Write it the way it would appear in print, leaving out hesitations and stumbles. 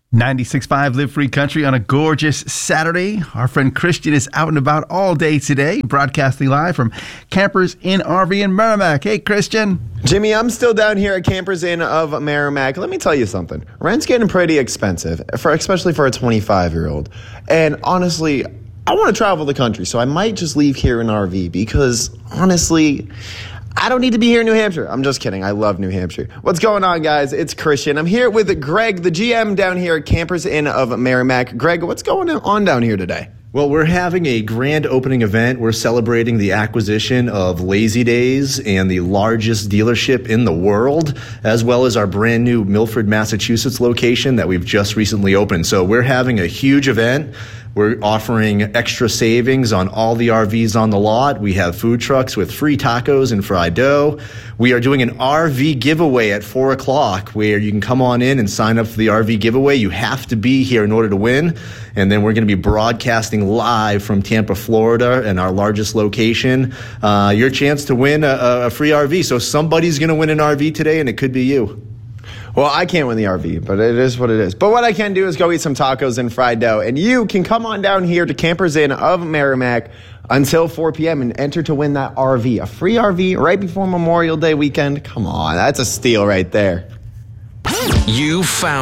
96.5 Live Free Country on a gorgeous Saturday. Our friend Christian is out and about all day today, broadcasting live from Campers Inn RV in Merrimack. Hey, Christian. Jimmy, I'm still down here at Campers Inn of Merrimack. Let me tell you something. Rent's getting pretty expensive, especially for a 25-year-old. And honestly, I want to travel the country, so I might just leave here in RV because, honestly, I don't need to be here in New Hampshire. I'm just kidding. I love New Hampshire. What's going on, guys? It's Christian. I'm here with Greg, the GM down here at Campers Inn of Merrimack. Greg, what's going on down here today? Well, we're having a grand opening event. We're celebrating the acquisition of Lazy Days and the largest dealership in the world, as well as our brand new Milford, Massachusetts location that we've just recently opened. So we're having a huge event. We're offering extra savings on all the RVs on the lot. We have food trucks with free tacos and fried dough. We are doing an RV giveaway at 4 o'clock where you can come on in and sign up for the RV giveaway. You have to be here in order to win. And then we're going to be broadcasting live from Tampa, Florida, and our largest location. Your chance to win a free RV. So somebody's going to win an RV today, and it could be you. Well, I can't win the RV, but it is what it is. But what I can do is go eat some tacos and fried dough. And you can come on down here to Campers Inn of Merrimack until 4 p.m. and enter to win that RV. A free RV right before Memorial Day weekend. Come on, that's a steal right there. You found